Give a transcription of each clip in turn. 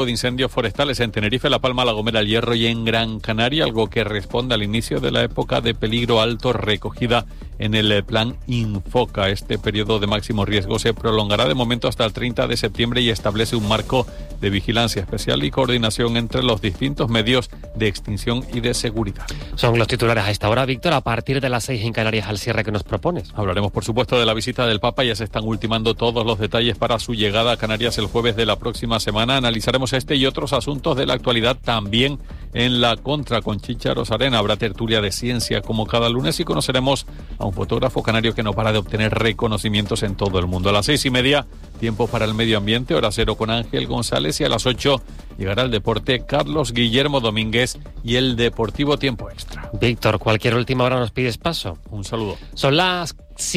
de incendios forestales en Tenerife, La Palma, La Gomera, El Hierro y en Gran Canaria, algo que responde al inicio de la época de peligro alto recogida en el plan Infoca. Este periodo de máximo riesgo se prolongará de momento hasta el 30 de septiembre y establece un marco de vigilancia especial y coordinación entre los distintos medios de extinción y de seguridad. Son los titulares a esta hora, Víctor. A partir de las 6 en Canarias, al cierre que nos propones. Hablaremos, por supuesto, de la visita del Papa. Ya se están ultimando todos los detalles para su llegada a Canarias el jueves de la próxima semana. Analizaremos este y otros asuntos de la actualidad también en la Contra con Chicha Rosarena. Habrá tertulia de ciencia como cada lunes y conoceremos a un fotógrafo canario que no para de obtener reconocimientos en todo el mundo. A las 6:30, tiempo para el medio ambiente, hora cero con Ángel González, y a las 8 llegará el deporte Carlos Guillermo Domínguez y el Deportivo Tiempo Extra. Víctor, cualquier última hora nos pides paso. Un saludo. Son las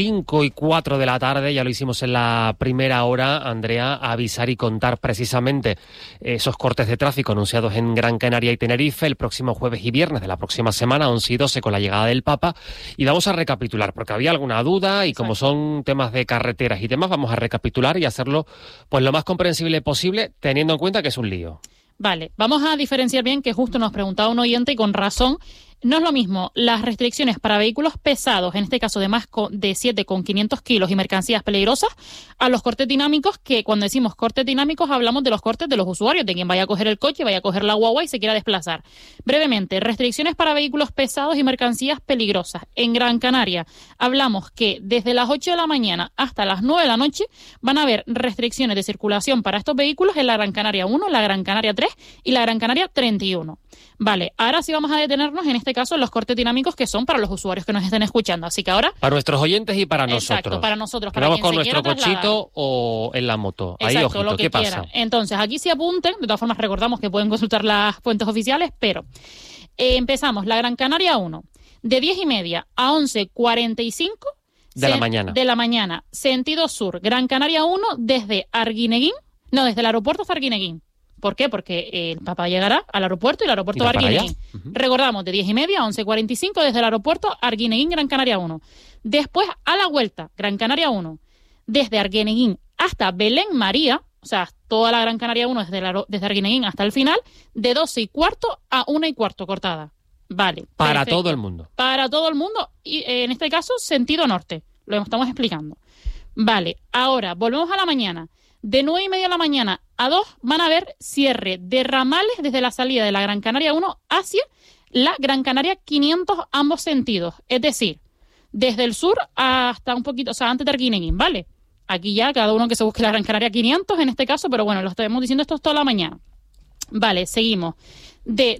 5:04 de la tarde, ya lo hicimos en la primera hora, Andrea, avisar y contar precisamente esos cortes de tráfico anunciados en Gran Canaria y Tenerife el próximo jueves y viernes de la próxima semana, 11 y 12, con la llegada del Papa. Y vamos a recapitular, porque había alguna duda y como son temas de carreteras y demás, vamos a recapitular y hacerlo pues lo más comprensible posible, teniendo en cuenta que es un lío. Vale, vamos a diferenciar bien, que justo nos preguntaba un oyente y con razón. No es lo mismo las restricciones para vehículos pesados, en este caso de más de 7,500 kilos y mercancías peligrosas, a los cortes dinámicos, que cuando decimos cortes dinámicos hablamos de los cortes de los usuarios, de quien vaya a coger el coche, vaya a coger la guagua y se quiera desplazar. Brevemente, restricciones para vehículos pesados y mercancías peligrosas. En Gran Canaria hablamos que desde las 8 de la mañana hasta las 9 de la noche van a haber restricciones de circulación para estos vehículos en la Gran Canaria 1, la Gran Canaria 3 y la Gran Canaria 31. Vale, ahora sí vamos a detenernos en este caso en los cortes dinámicos, que son para los usuarios que nos estén escuchando. Así que ahora... Para nuestros oyentes y para exacto, nosotros. Para nosotros, para vamos quien con se nuestro quiera trasladar. cochito o en la moto. Ahí, exacto, ojito, lo que ¿qué quiera. pasa? Entonces, aquí sí apunten. De todas formas, recordamos que pueden consultar las fuentes oficiales, pero empezamos. La Gran Canaria 1, de 10:30 a 11:45 de la mañana. Sentido sur. Gran Canaria 1 desde desde el aeropuerto hasta Arguineguín. ¿Por qué? Porque el Papa llegará al aeropuerto y el aeropuerto va a Arguineguín. Recordamos, de 10:30 a 11:45 desde el aeropuerto Arguineguín, Gran Canaria 1. Después, a la vuelta, Gran Canaria 1, desde Arguineguín hasta Belén María, o sea, toda la Gran Canaria 1 desde Arguineguín hasta el final, de 12:15 a 1:15 cortada. Vale. Para perfecto. todo el mundo. Para todo el mundo, y en este caso, sentido norte. Lo estamos explicando. Vale, ahora, volvemos a la mañana. De 9:30 de la mañana a 2 van a haber cierre de ramales desde la salida de la Gran Canaria 1 hacia la Gran Canaria 500, ambos sentidos. Es decir, desde el sur hasta un poquito, o sea, antes de Arguineguín, ¿vale? Aquí ya cada uno que se busque la Gran Canaria 500 en este caso, pero bueno, lo estamos diciendo esto toda la mañana. Vale, seguimos. De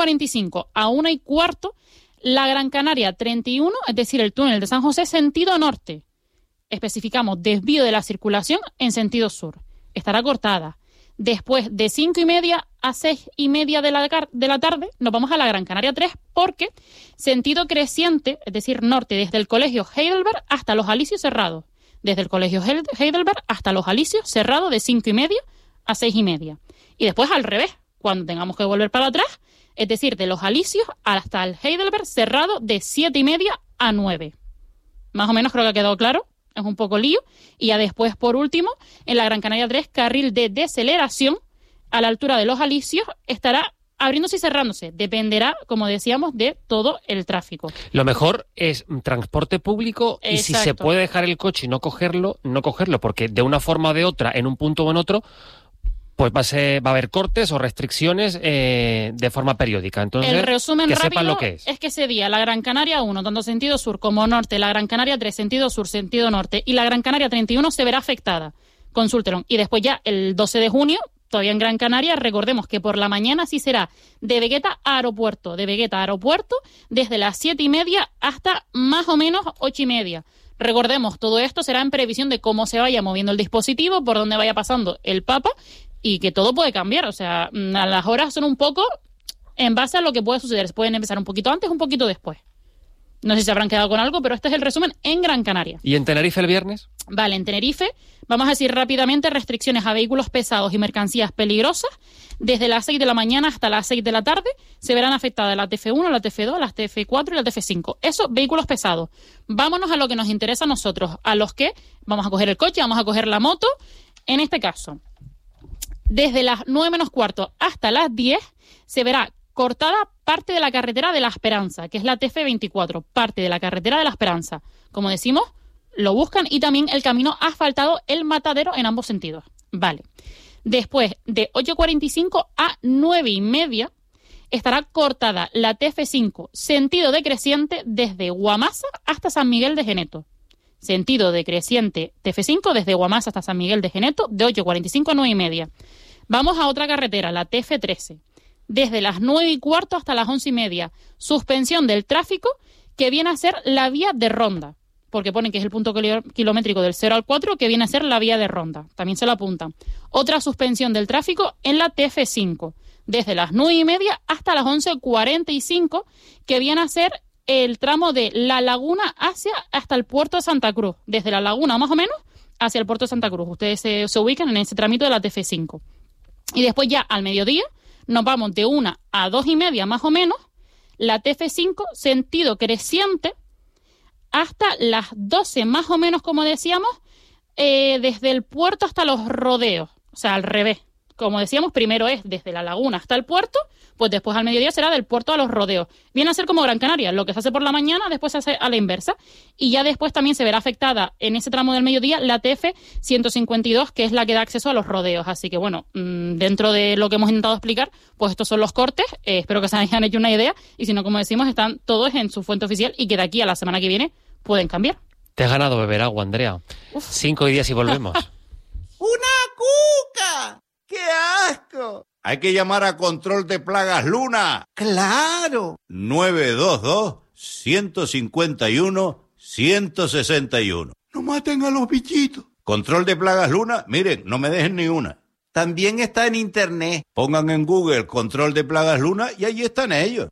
12:45 a 1:15, la Gran Canaria 31, es decir, el túnel de San José, sentido norte. Especificamos desvío de la circulación en sentido sur. Estará cortada. Después, de 5:30 a 6:30 de la tarde, nos vamos a la Gran Canaria 3, porque sentido creciente, es decir, norte, desde el Colegio Heidelberg hasta Los Alicios cerrado. Desde el Colegio Heidelberg hasta Los Alicios cerrado de 5:30 a 6:30. Y después al revés, cuando tengamos que volver para atrás, es decir, de Los Alicios hasta el Heidelberg cerrado de 7:30 a 9. Más o menos creo que ha quedado claro. Es un poco lío. Y ya después, por último, en la Gran Canaria 3, carril de deceleración a la altura de Los Alicios estará abriéndose y cerrándose. Dependerá, como decíamos, de todo el tráfico. Lo mejor es transporte público y si se puede dejar el coche y no cogerlo, porque de una forma o de otra, en un punto o en otro, pues va a haber cortes o restricciones de forma periódica. Entonces, el resumen que rápido sepan lo que es que ese día la Gran Canaria 1, tanto sentido sur como norte, la Gran Canaria 3, sentido sur, sentido norte, y la Gran Canaria 31 se verá afectada. Consúltenlo. Y después ya el 12 de junio, todavía en Gran Canaria, recordemos que por la mañana sí será de Vegueta a Aeropuerto, desde las 7:30 hasta más o menos 8:30. Recordemos, todo esto será en previsión de cómo se vaya moviendo el dispositivo, por dónde vaya pasando el Papa, y que todo puede cambiar. O sea, a las horas son un poco en base a lo que puede suceder. Pueden empezar un poquito antes, un poquito después. No sé si se habrán quedado con algo, pero este es el resumen en Gran Canaria. ¿Y en Tenerife el viernes? Vale, en Tenerife vamos a decir rápidamente restricciones a vehículos pesados y mercancías peligrosas. Desde las 6 de la mañana hasta las 6 de la tarde se verán afectadas la TF1, la TF2, la TF4 y la TF5. Eso, vehículos pesados. Vámonos a lo que nos interesa a nosotros, a los que vamos a coger el coche, vamos a coger la moto. En este caso, Desde las 9 menos cuarto hasta las 10 se verá cortada parte de la carretera de La Esperanza, que es la TF24, parte de la carretera de La Esperanza. Como decimos, lo buscan, y también el camino asfaltado El Matadero en ambos sentidos. Vale. Después, de 8:45 a 9:30, estará cortada la TF5, sentido decreciente, desde Guamasa hasta San Miguel de Geneto. Sentido decreciente TF5 desde Guamasa hasta San Miguel de Geneto, de 8:45 a 9:30. Vamos a otra carretera, la TF13. Desde las 9:15 hasta las 11:30. Suspensión del tráfico, que viene a ser la vía de ronda, porque ponen que es el punto kilométrico del 0 al 4, que viene a ser la vía de ronda. También se lo apuntan. Otra suspensión del tráfico en la TF5, desde las 9:30 hasta las 11:45, que viene a ser el tramo de La Laguna hasta el puerto de Santa Cruz. Desde La Laguna, más o menos, hacia el puerto de Santa Cruz. Ustedes se ubican en ese tramito de la TF5. Y después ya al mediodía nos vamos de 1 a 2:30, más o menos, la TF5, sentido creciente, hasta las 12, más o menos, como decíamos, desde el puerto hasta los rodeos. O sea, al revés. Como decíamos, primero es desde La Laguna hasta el puerto, pues después al mediodía será del puerto a los rodeos. Viene a ser como Gran Canaria, lo que se hace por la mañana, después se hace a la inversa. Y ya después también se verá afectada en ese tramo del mediodía la TF 152, que es la que da acceso a los rodeos. Así que bueno, dentro de lo que hemos intentado explicar, pues estos son los cortes. Espero que se hayan hecho una idea. Y si no, como decimos, están todos en su fuente oficial, y que de aquí a la semana que viene pueden cambiar. Te has ganado beber agua, Andrea. 5 días y volvemos. ¡Una cuca! ¡Qué asco! Hay que llamar a Control de Plagas Luna. ¡Claro! 922-151-161. ¡No maten a los bichitos! Control de Plagas Luna, miren, no me dejen ni una. También está en internet. Pongan en Google Control de Plagas Luna y allí están ellos.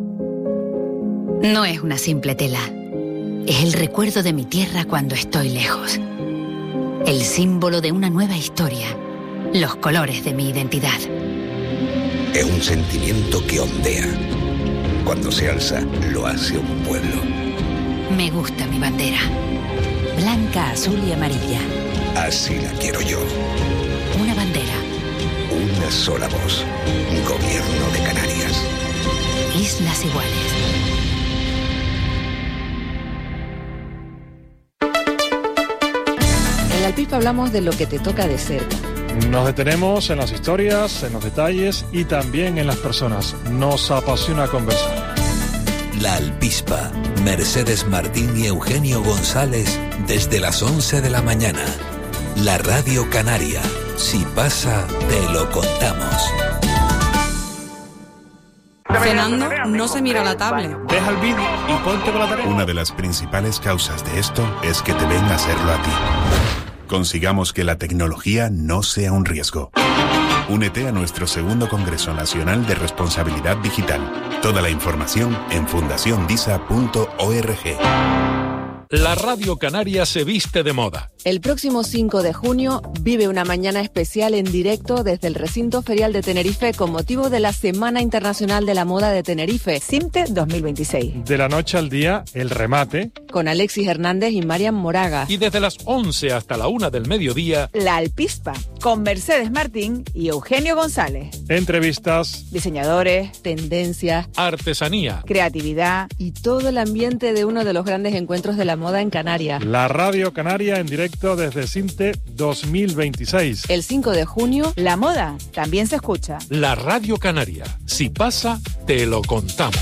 No es una simple tela. Es el recuerdo de mi tierra cuando estoy lejos. El símbolo de una nueva historia. Los colores de mi identidad. Es un sentimiento que ondea. Cuando se alza, lo hace un pueblo. Me gusta mi bandera. Blanca, azul y amarilla. Así la quiero yo. Una bandera. Una sola voz. Gobierno de Canarias. Islas iguales. En la Alpispa hablamos de lo que te toca de cerca. Nos detenemos en las historias, en los detalles y también en las personas. Nos apasiona conversar. La Alpispa, Mercedes Martín y Eugenio González, desde las 11 de la mañana. La Radio Canaria. Si pasa, te lo contamos. Cenando, no se mira la tablet. Deja el vídeo y ponte con la tarea. Una de las principales causas de esto es que te ven hacerlo a ti. Consigamos que la tecnología no sea un riesgo. Únete a nuestro segundo Congreso Nacional de Responsabilidad Digital. Toda la información en fundationdisa.org. La Radio Canaria se viste de moda. El próximo 5 de junio vive una mañana especial en directo desde el Recinto Ferial de Tenerife con motivo de la Semana Internacional de la Moda de Tenerife, CIMTE 2026. De la noche al día, el remate. Con Alexis Hernández y Marian Moraga. Y desde las 11 hasta la 1 del mediodía, La Alpispa, con Mercedes Martín y Eugenio González. Entrevistas. Diseñadores, tendencias, artesanía, creatividad y todo el ambiente de uno de los grandes encuentros de la moda en Canarias. La Radio Canaria en directo desde CIMTE 2026. El 5 de junio, la moda también se escucha. La Radio Canaria. Si pasa, te lo contamos.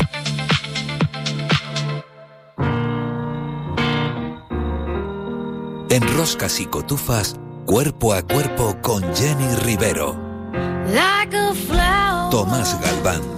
En Roscas y Cotufas, cuerpo a cuerpo con Jenny Rivero. Tomás Galván.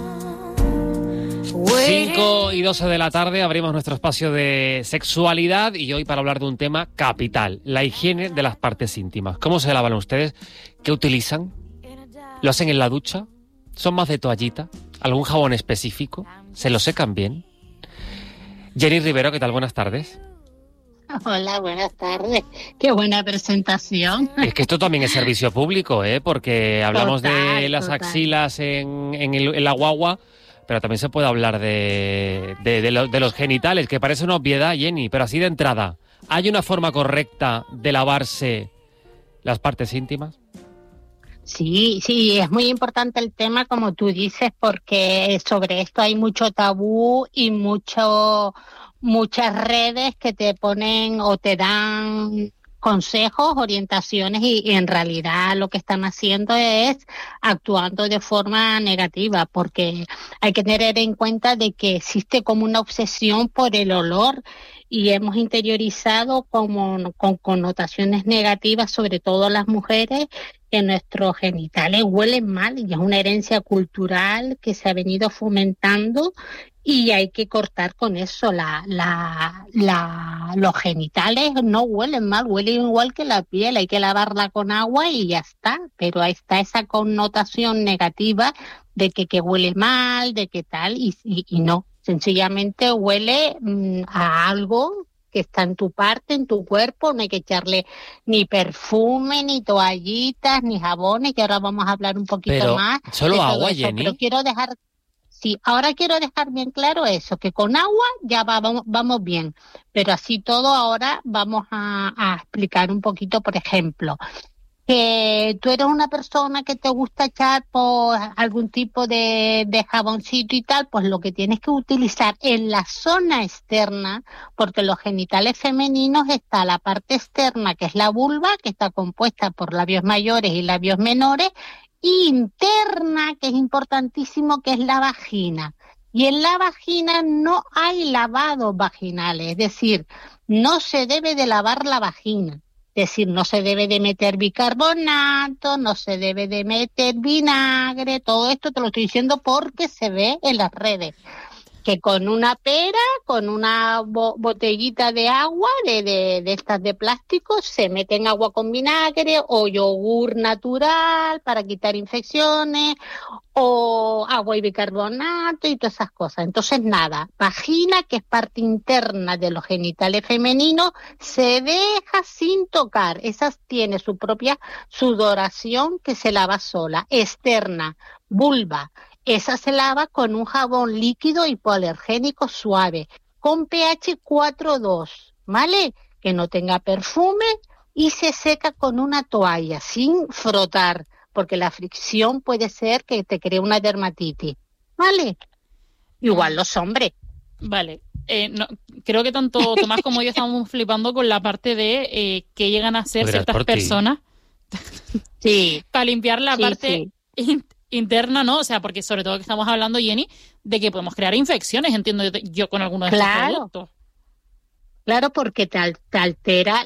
5 y 12 de la tarde abrimos nuestro espacio de sexualidad y hoy para hablar de un tema capital, la higiene de las partes íntimas. ¿Cómo se lavan ustedes? ¿Qué utilizan? ¿Lo hacen en la ducha? ¿Son más de toallita? ¿Algún jabón específico? ¿Se lo secan bien? Jenny Rivero, ¿qué tal? Buenas tardes. Hola, buenas tardes. Qué buena presentación. Es que esto también es servicio público, porque hablamos de las axilas en la guagua, pero también se puede hablar de los genitales, que parece una obviedad, Jenny, pero así de entrada, ¿hay una forma correcta de lavarse las partes íntimas? Sí, sí, es muy importante el tema, como tú dices, porque sobre esto hay mucho tabú y muchas redes que te ponen o te dan consejos, orientaciones y en realidad lo que están haciendo es actuando de forma negativa, porque hay que tener en cuenta de que existe como una obsesión por el olor y hemos interiorizado como con connotaciones negativas, sobre todo las mujeres, que nuestros genitales huelen mal y es una herencia cultural que se ha venido fomentando y hay que cortar con eso. Los genitales no huelen mal, huelen igual que la piel, hay que lavarla con agua y ya está, pero ahí está esa connotación negativa de que huele mal, de que tal, y no, sencillamente huele a algo que está en tu parte, en tu cuerpo, no hay que echarle ni perfume, ni toallitas, ni jabones, que ahora vamos a hablar un poquito más. Solo agua, Jenny. Pero quiero dejar... Sí, ahora quiero dejar bien claro eso, que con agua ya vamos bien, pero así todo ahora vamos a explicar un poquito, por ejemplo, que tú eres una persona que te gusta echar por algún tipo de jaboncito y tal, pues lo que tienes que utilizar en la zona externa, porque los genitales femeninos está la parte externa, que es la vulva, que está compuesta por labios mayores y labios menores, interna, que es importantísimo, que es la vagina. Y en la vagina no hay lavados vaginales, es decir, no se debe de lavar la vagina. Es decir, no se debe de meter bicarbonato, no se debe de meter vinagre, todo esto te lo estoy diciendo porque se ve en las redes. Que con una pera, con una botellita de agua, de estas de plástico, se meten agua con vinagre o yogur natural para quitar infecciones o agua y bicarbonato y todas esas cosas. Entonces, nada, vagina, que es parte interna de los genitales femeninos, se deja sin tocar. Esa tiene su propia sudoración que se lava sola. Externa, vulva. Esa se lava con un jabón líquido hipoalergénico suave, con pH 4.2, ¿vale? Que no tenga perfume y se seca con una toalla, sin frotar, porque la fricción puede ser que te cree una dermatitis, ¿vale? Igual los hombres. Vale. No, creo que tanto Tomás como yo estamos flipando con la parte de que llegan a hacer ciertas personas sí. para limpiar la parte... Sí. Interna, ¿no? O sea, porque sobre todo que estamos hablando, Jenny, de que podemos crear infecciones, entiendo yo con algunos de estos productos. Claro, porque te altera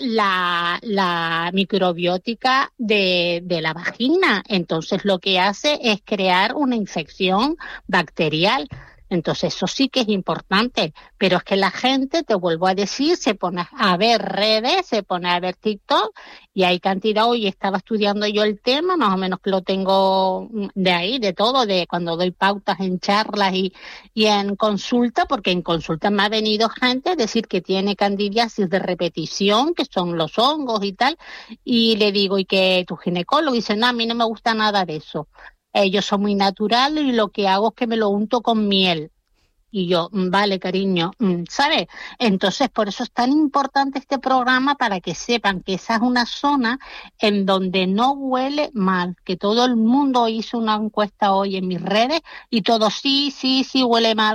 la microbiótica de la vagina. Entonces lo que hace es crear una infección bacterial. Entonces eso sí que es importante, pero es que la gente, te vuelvo a decir, se pone a ver redes, se pone a ver TikTok y hay cantidad. Hoy estaba estudiando yo el tema, más o menos que lo tengo de ahí, de todo, de cuando doy pautas en charlas y en consulta, porque en consulta me ha venido gente a decir que tiene candidiasis de repetición, que son los hongos y tal, y le digo, ¿y que tu ginecólogo? Y dice, no, a mí no me gusta nada de eso. Yo soy muy natural y lo que hago es que me lo unto con miel. Y yo, vale, cariño, ¿sabes? Entonces, por eso es tan importante este programa, para que sepan que esa es una zona en donde no huele mal, que todo el mundo hizo una encuesta hoy en mis redes y todo sí, huele mal.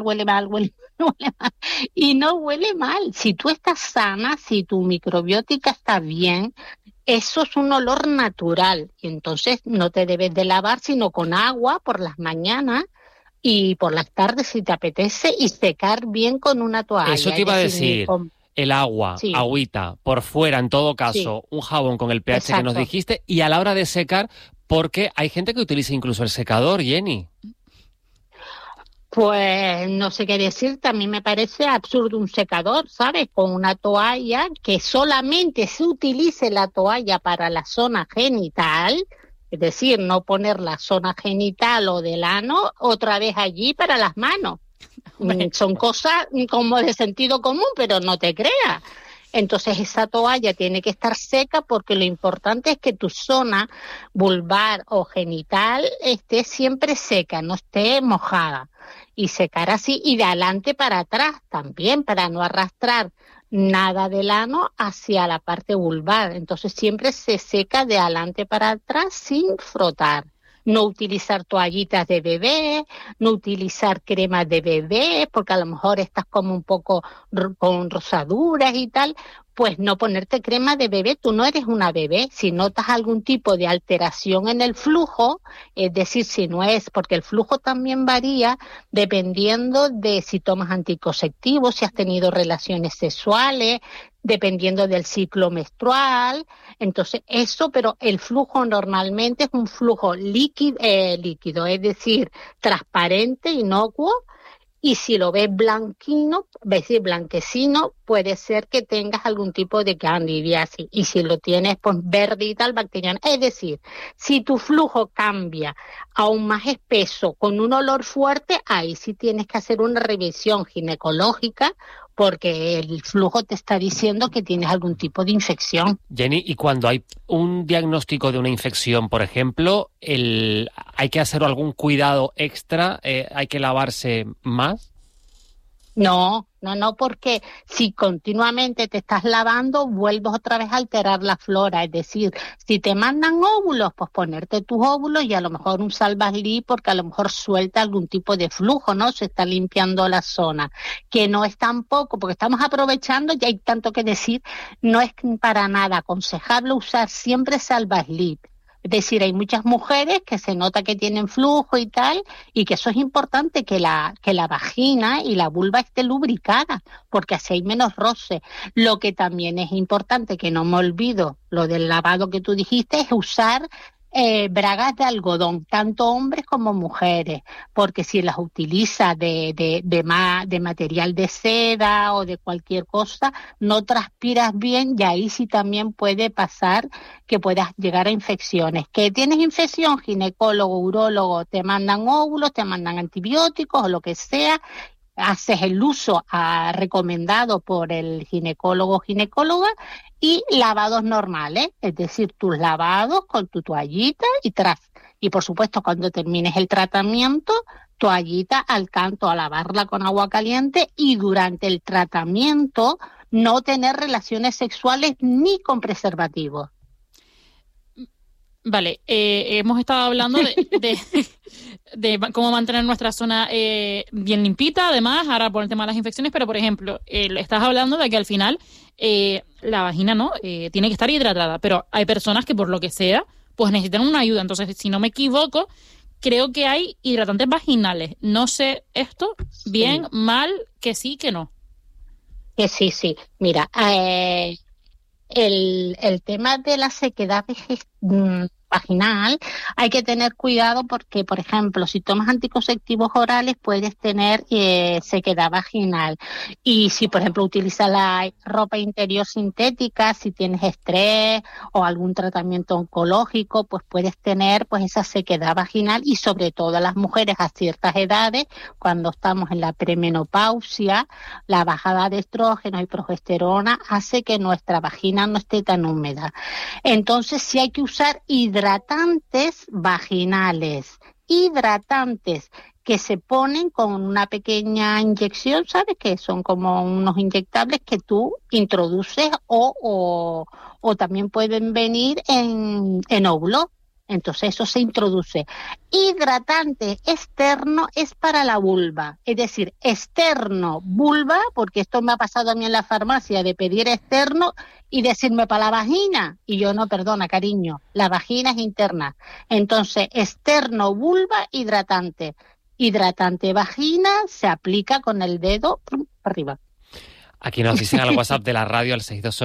Y no huele mal. Si tú estás sana, si tu microbiótica está bien, eso es un olor natural y entonces no te debes de lavar sino con agua por las mañanas y por las tardes si te apetece y secar bien con una toalla. Eso te iba a decir, el agua, sí. Agüita, por fuera en todo caso, sí. Un jabón con el pH Exacto. Que nos dijiste y a la hora de secar, porque hay gente que utiliza incluso el secador, Jenny. Pues no sé qué decirte, a mí me parece absurdo un secador, ¿sabes? Con una toalla, que solamente se utilice la toalla para la zona genital, es decir, no poner la zona genital o del ano otra vez allí para las manos. Son cosas como de sentido común, pero no te creas. Entonces esa toalla tiene que estar seca porque lo importante es que tu zona vulvar o genital esté siempre seca, no esté mojada. Y secar así y de adelante para atrás también, para no arrastrar nada del ano hacia la parte vulvar. Entonces siempre se seca de adelante para atrás sin frotar. No utilizar toallitas de bebé, no utilizar cremas de bebé, porque a lo mejor estás como un poco con rosaduras y tal, pues no ponerte crema de bebé. Tú no eres una bebé. Si notas algún tipo de alteración en el flujo, es decir, si no es, porque el flujo también varía dependiendo de si tomas anticonceptivos, si has tenido relaciones sexuales, dependiendo del ciclo menstrual. Entonces eso, pero el flujo normalmente es un flujo líquido, es decir, transparente, inocuo. Y si lo ves blanquecino, puede ser que tengas algún tipo de candidiasis. Y si lo tienes pues verde y tal, bacteriana. Es decir, si tu flujo cambia aún más espeso, con un olor fuerte, ahí sí tienes que hacer una revisión ginecológica, porque el flujo te está diciendo que tienes algún tipo de infección. Jenny, y cuando hay un diagnóstico de una infección, por ejemplo, ¿hay que hacer algún cuidado extra? ¿Hay que lavarse más? No, porque si continuamente te estás lavando, vuelves otra vez a alterar la flora. Es decir, si te mandan óvulos, pues ponerte tus óvulos y a lo mejor un Salvaslip, porque a lo mejor suelta algún tipo de flujo, ¿no? Se está limpiando la zona. Que no es tampoco, porque estamos aprovechando, ya hay tanto que decir, no es para nada aconsejable usar siempre Salvaslip. Es decir, hay muchas mujeres que se nota que tienen flujo y tal, y que eso es importante, que la vagina y la vulva esté lubricada, porque así hay menos roce. Lo que también es importante, que no me olvido, lo del lavado que tú dijiste, es usar bragas de algodón, tanto hombres como mujeres, porque si las utiliza de material de seda o de cualquier cosa, no transpiras bien y ahí sí también puede pasar que puedas llegar a infecciones. ¿Que tienes infección? Ginecólogo, urólogo, te mandan óvulos, te mandan antibióticos o lo que sea, haces el uso recomendado por el ginecólogo o ginecóloga y lavados normales, es decir, tus lavados con tu toallita y por supuesto cuando termines el tratamiento, toallita al canto, a lavarla con agua caliente y durante el tratamiento no tener relaciones sexuales ni con preservativos. Vale, hemos estado hablando de cómo mantener nuestra zona bien limpita, además, ahora por el tema de las infecciones, pero por ejemplo, estás hablando de que al final la vagina no tiene que estar hidratada, pero hay personas que por lo que sea, pues necesitan una ayuda. Entonces, si no me equivoco, creo que hay hidratantes vaginales. No sé esto, bien, mal, que sí, que no. Que sí. Mira, el tema de la sequedad vaginal hay que tener cuidado porque, por ejemplo, si tomas anticonceptivos orales puedes tener sequedad vaginal, y si, por ejemplo, utilizas la ropa interior sintética, si tienes estrés o algún tratamiento oncológico, pues puedes tener pues esa sequedad vaginal, y sobre todo las mujeres a ciertas edades, cuando estamos en la premenopausia, la bajada de estrógenos y progesterona hace que nuestra vagina no esté tan húmeda. Entonces sí hay que usar hidratantes vaginales, hidratantes que se ponen con una pequeña inyección, ¿sabes? Que son como unos inyectables que tú introduces o también pueden venir en óvulo. Entonces eso se introduce. Hidratante externo es para la vulva, es decir, externo, vulva, porque esto me ha pasado a mí en la farmacia de pedir externo y decirme para la vagina, y yo no, perdona cariño, la vagina es interna. Entonces externo, vulva, hidratante vagina se aplica con el dedo para arriba. Aquí nos dicen al WhatsApp de la radio al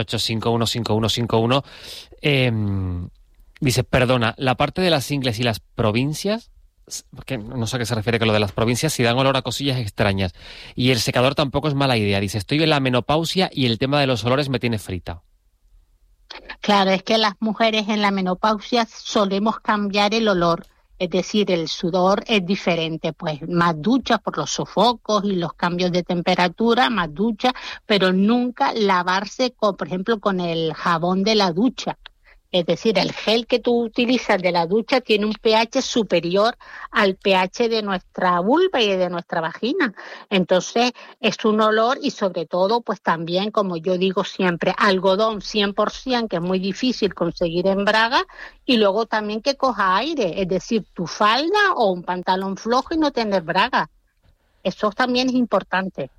628-515151. Dice, perdona, la parte de las ingles y las provincias, que no sé a qué se refiere con lo de las provincias, si dan olor a cosillas extrañas. Y el secador tampoco es mala idea. Dice, estoy en la menopausia y el tema de los olores me tiene frita. Claro, es que las mujeres en la menopausia solemos cambiar el olor. Es decir, el sudor es diferente, pues más duchas por los sofocos y los cambios de temperatura, más duchas, pero nunca lavarse, por ejemplo, con el jabón de la ducha. Es decir, el gel que tú utilizas de la ducha tiene un pH superior al pH de nuestra vulva y de nuestra vagina. Entonces, es un olor y sobre todo, pues también, como yo digo siempre, algodón 100%, que es muy difícil conseguir en braga, y luego también que coja aire, es decir, tu falda o un pantalón flojo y no tener braga. Eso también es importante.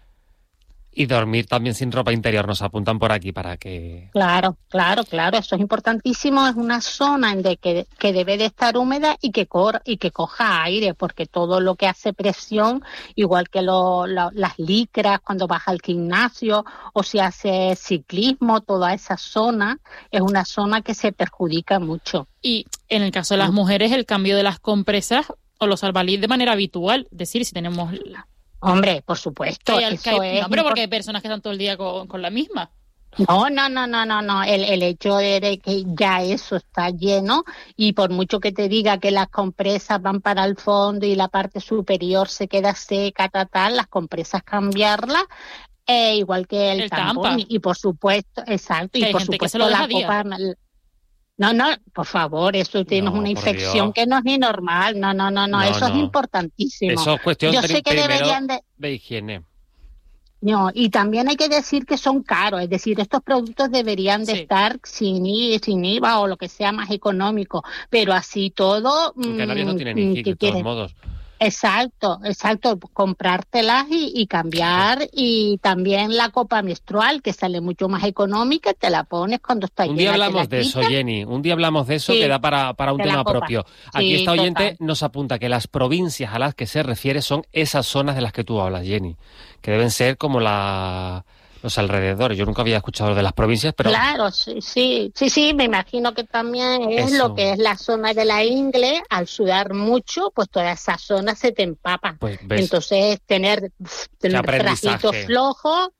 Y dormir también sin ropa interior, nos apuntan por aquí para que... Claro, eso es importantísimo, es una zona en que debe de estar húmeda y que coja aire, porque todo lo que hace presión, igual que las licras cuando vas al gimnasio o si hace ciclismo, toda esa zona es una zona que se perjudica mucho. Y en el caso de las mujeres, el cambio de las compresas o los salvalit de manera habitual, es decir, si tenemos... Hombre, por supuesto. Pero porque hay personas que están todo el día con la misma. No. El hecho de que ya eso está lleno y por mucho que te diga que las compresas van para el fondo y la parte superior se queda seca, las compresas cambiarlas, igual que el tampón. Y por supuesto, exacto, y por supuesto la copa... No, por favor, eso tienes una infección que no es ni normal. No, eso es importantísimo. Eso es cuestión de higiene. No, y también hay que decir que son caros, es decir, estos productos deberían de estar sin IVA o lo que sea más económico, pero así todo... Canarias no tienen IGI, de todos modos. Exacto, comprártelas y cambiar, y también la copa menstrual que sale mucho más económica, te la pones cuando está llena. Un día hablamos de eso, Jenny, que da para un tema propio. Aquí esta oyente nos apunta que las provincias a las que se refiere son esas zonas de las que tú hablas, Jenny, que deben ser como los alrededores. Yo nunca había escuchado de las provincias, pero... Claro, sí, me imagino que también es lo que es la zona de la ingle. Al sudar mucho, pues toda esa zona se te empapa. Pues, entonces, tener trajito flojo,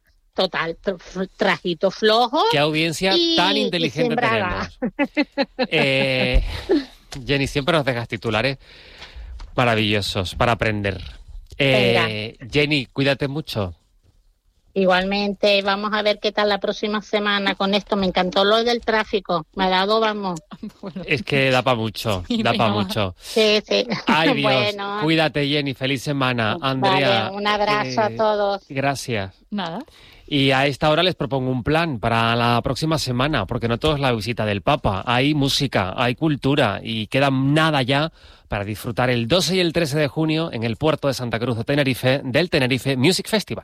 trajito flojo. Qué audiencia tan inteligente tenemos. Jenny, siempre nos dejas titulares maravillosos para aprender. Jenny, cuídate mucho. Igualmente, vamos a ver qué tal la próxima semana con esto. Me encantó lo del tráfico. Me ha dado, vamos. Es que da para mucho, mucho. Sí. Ay, Dios. Cuídate, Jenny. Feliz semana. Andrea. Vale, un abrazo a todos. Gracias. Nada. Y a esta hora les propongo un plan para la próxima semana, porque no todo es la visita del Papa. Hay música, hay cultura y queda nada ya para disfrutar el 12 y el 13 de junio en el puerto de Santa Cruz de Tenerife del Tenerife Music Festival.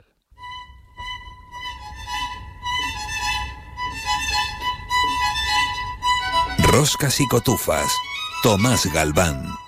Roscas y cotufas. Tomás Galván.